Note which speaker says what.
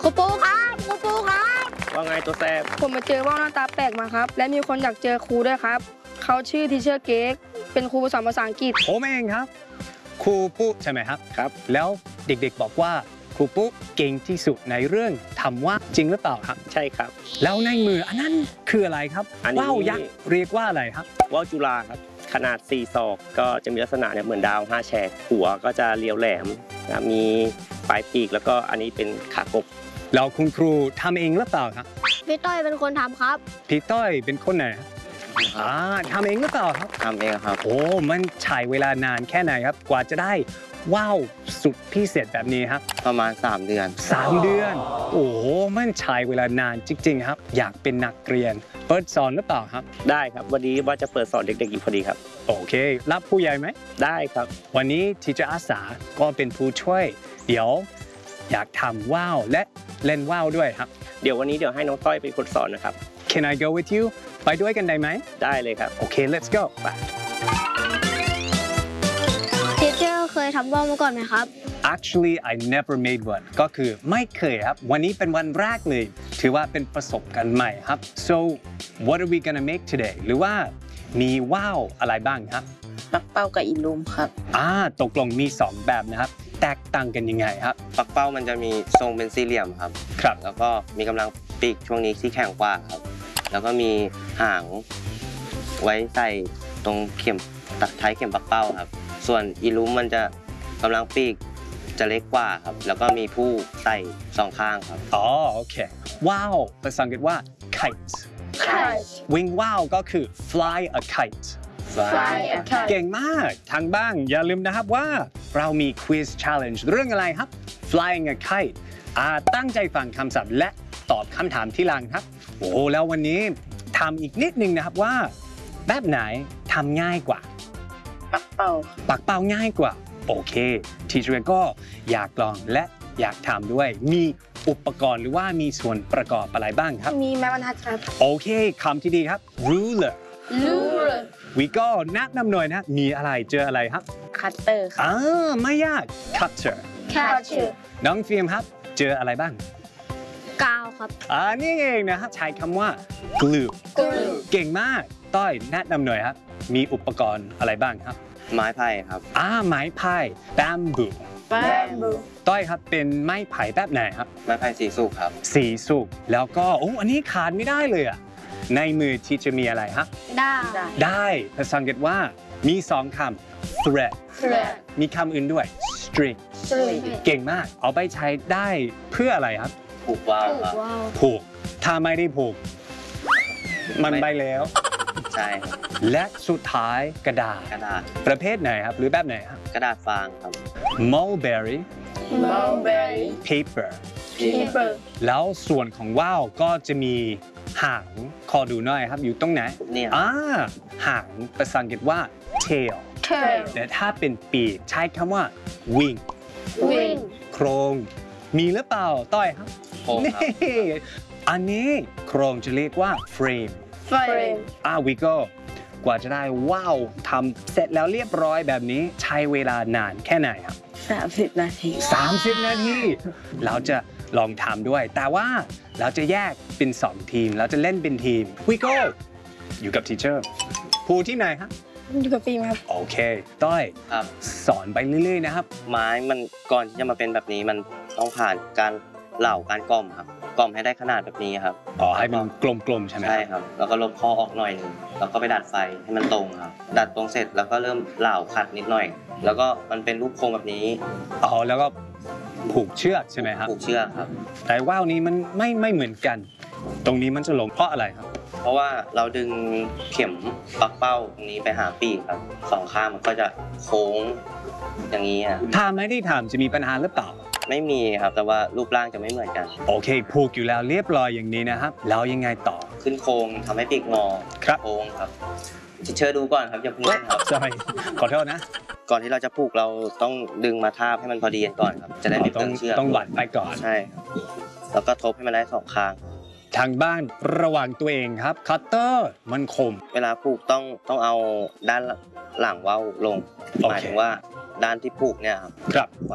Speaker 1: ครูปูครับครูปูครับ
Speaker 2: ว่าไงตัวแสบ
Speaker 1: ผมมาเจอว่าวหน้าตาแปลกมาครับและมีคนอยากเจอครูด้วยครับเขาชื่อทีเชอร์เก๊กเป็นครูสอนภาษาอังกฤษ
Speaker 3: ผมเองครับครูปุ๊ใช่ไหมครับ
Speaker 2: ครับ
Speaker 3: แล้วเด็กๆบอกว่าครูปุ๊เก่งที่สุดในเรื่องทำว่าวจริงหรือเปล่าครับ
Speaker 2: ใช่ครับ
Speaker 3: แล้วในมืออันนั้นคืออะไรครับว่าวยักษ์เรียกว่าอะไรครับ
Speaker 2: ว่าวจุฬาครับขนาด4 ศอกก็จะมีลักษณะเนี่ยเหมือนดาว5 แฉกหัวก็จะเรียวแหลมนะมีปลายปีกแล้วก็อันนี้เป็นขากบ
Speaker 3: แล้วคุณครูทำเองหรือเปล่าครับ
Speaker 1: พี่ต้อยเป็นคนทำครับ
Speaker 3: พี่ต้อยเป็นคนไหนทำเองหรือเปล่าครับ
Speaker 2: ทำเองครับ
Speaker 3: โอ้มันใช้เวลานานแค่ไหนครับกว่าจะได้ว่าวสุดพิเศษแบบนี้ครับ
Speaker 2: ประมาณ3 เดือน
Speaker 3: 3 เดือนโอ้มันใช้เวลานานจริงๆครับอยากเป็นนักเรียนเปิดสอนหรือเปล่าครับ
Speaker 2: ได้ครับวันนี้ว่าจะเปิดสอนเด็กๆอยู่พอดีครับ
Speaker 3: โอเครับผู้ใหญ่ไหม
Speaker 2: ได้ครับ
Speaker 3: วันนี้ทีเจอร์อาสาก็เป็นผู้ช่วยเดี๋ยวอยากทำว่าวและเล่นว่าวด้วยครับ
Speaker 2: เดี๋ยววันนี้ให้น้องต้อยเป็นคนสอนนะครับ
Speaker 3: Can I go with you ไปด้วยกันได้ไหม
Speaker 2: ได้เลยครับ
Speaker 3: โอเค let's go ไป
Speaker 1: ทีเชอร์เคยทำว่าวมาก่อนไหมครับ
Speaker 3: Actually I never made one ก็คือไม่เคยครับวันนี้เป็นวันแรกเลยถือว่าเป็นประสบการณ์ใหม่ครับ so what are we gonna make today หรือว่ามีว่าวอะไรบ้างครับ
Speaker 4: ปักเป้ากับอีลูมครับ
Speaker 3: ตกลงมี2แบบนะครับแตกต่างกันยังไงครับ
Speaker 2: ปักเป้ามันจะมีทรงเป็นสี่เหลี่ยมครับ
Speaker 3: ครับ
Speaker 2: แล้วก็มีกำลังปีกช่วงนี้ที่แข็งกว่าครับแล้วก็มีหางไว้ใส่ตรงเข็มท้ายเข็มปักเป้าครับส่วนอีลูมมันจะกำลังปีกจะเล็กกว่าครับแล้วก็มีผู้ใส่2 ข้างครับ
Speaker 3: โอเคว่าวภาษาอังกฤษว่า kite วิ่งว่าวก็คือ fly a kite เก่งมากทางบ้านอย่าลืมนะครับว่าเรามี quiz challenge เรื่องอะไรครับ flying a kite ตั้งใจฟังคำศัพท์และตอบคำถามที่หลังครับโอ้แล้ววันนี้ทำอีกนิดนึงนะครับว่าแบบไหนทำง่ายกว่า
Speaker 4: ปักเป้า
Speaker 3: ง่ายกว่าโอเคทีเชอร์ก็อยากลองและอยากทำด้วยมีอุปกรณ์หรือว่ามีส่วนประกอบอะไรบ้างครับ
Speaker 1: มีไม้บรรทัดครับ
Speaker 3: โอเคคำที่ดีครับ ruler วิก็แนะนำหน่อยนะมีอะไรเจออะไรครับ
Speaker 4: cutter
Speaker 3: ไม่ยาก cutter น้องฟิล์มครับเจออะไรบ้าง
Speaker 1: กาวครับ
Speaker 3: นี่เองนะครับใช้คำว่า glue เก่งมากต้อยแนะนำหน่อยครับมีอุปกรณ์อะไรบ้างครับ
Speaker 2: ไม้ไผ่ครับ
Speaker 3: ไม้ไผ่ bamboo ต้อยครับเป็นไม้ไผ่แบบไหนครับ
Speaker 2: ไม้ไผ่สีสุกครับ
Speaker 3: สีสุกแล้วก็อันนี้ขาดไม่ได้เลยในมือที่จะมีอะไรฮะได้ภาษาอังกฤษว่ามี2 คำ thread มีคำอื่นด้วย string เก่งมากเอาไปใช้ได้เพื่ออะไรครับ
Speaker 2: ผูกว่าวครับ
Speaker 3: ผูกถ้าไม่ได้ผูกมันไปแล้ว
Speaker 2: ใช่
Speaker 3: และสุดท้ายกระดาษประเภทไหนครับหรือแบบไหนครับ
Speaker 2: กระดาษฟางครับ
Speaker 3: mulberry paper แล้วส่วนของว่าวก็จะมีหางขอดูหน่อยครับอยู่ตรงไหน
Speaker 2: เนี่ย
Speaker 3: หางภาษาอังกฤษว่า tail แต่ถ้าเป็นปีกใช้คำว่า wing โครงมีหรือเปล่าต้อยครับ
Speaker 2: นี่
Speaker 3: อันนี้โครงจะเรียกว่า frame วิโก้กว่าจะได้ว่าวทำเสร็จแล้วเรียบร้อยแบบนี้ใช้เวลานานแค่ไหนครับ
Speaker 4: 30 นาที
Speaker 3: เราจะลองทำด้วยแต่ว่าเราจะแยกเป็น2 ทีมเราจะเล่นเป็นทีมวิโก้อยู่กับทีเชอร์ภูที่ไหนครับ
Speaker 1: อยู่กับฟิล์มครับ
Speaker 3: โอเคต้อยสอนไปเรื่อยๆนะครับ
Speaker 2: ไม้มันก่อนที่จะมาเป็นแบบนี้มันต้องผ่านการเหล่าการกล่อมครับกล่อมให้ได้ขนาดแบบนี้ครับ
Speaker 3: ให้มันกลมๆใช่ไหม
Speaker 2: ใช่ครับแล้วก็ลบข้อออกหน่อยนึงแล้วก็ไปดัดไฟให้มันตรงครับดัดตรงเสร็จแล้วก็เริ่มเหล่าขัดนิดหน่อยแล้วก็มันเป็นรูปโค้งแบบนี้
Speaker 3: แล้วก็ผูกเชือกใช่ไหมครับ
Speaker 2: ผูกเชือกครับ
Speaker 3: แต่ว่าวนี้มันไม่เหมือนกันตรงนี้มันจะลงเพราะอะไรครับ
Speaker 2: เพราะว่าเราดึงเข็มปักเป้าตรงนี้ไปหาปีกครับ2 ข้างมันก็จะโค้งอย่างนี้
Speaker 3: ถ้าไม่ได้ทำจะมีปัญหาหรือเปล่า
Speaker 2: ไม่มีครับแต่ว่ารูปร่างจะไม่เหมือนกัน
Speaker 3: โอเคผูกอยู่แล้วเรียบร้อยอย่างนี้นะครับแล้วยังไงต่อ
Speaker 2: ขึ้นโค้งทำให้ปีกงอโค้งครับเชิญดูก่อนครับอย่าเพิ่งเล่นครับ
Speaker 3: ใช่ขอโทษนะ
Speaker 2: ก่อนที่เราจะผูกเราต้องดึงมาทาบให้มันพอดีกันก่อนครับจะได้ไม่ตึงเชือก
Speaker 3: ต้องวัดไปก่อน
Speaker 2: ใช่แล้วก็ทบให้มันได้2 ข้าง
Speaker 3: ทางบ้านระวังตัวเองครับคัตเตอร์มันคม
Speaker 2: เวลาผูกต้องเอาด้านหลังว่าวลงหมายถึงว่าด้านที่ผูกเนี่ย
Speaker 3: ครับ